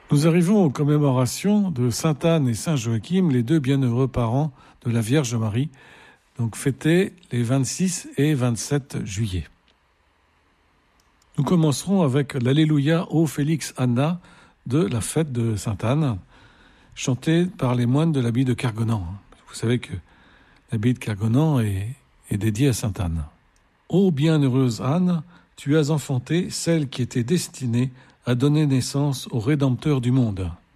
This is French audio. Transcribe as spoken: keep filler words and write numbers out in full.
Nous arrivons aux commémorations de Sainte Anne et Saint Joachim, les deux bienheureux parents de la Vierge Marie, donc fêtés les vingt-six et vingt-sept juillet. Nous commencerons avec l'Alléluia ô Félix Anna de la fête de Sainte Anne, chantée par les moines de l'abbaye de Kergonan. Vous savez que l'abbaye de Kergonan est, est dédiée à Sainte Anne. Ô bienheureuse Anne, tu as enfanté celle qui était destinée à donner naissance au Rédempteur du monde.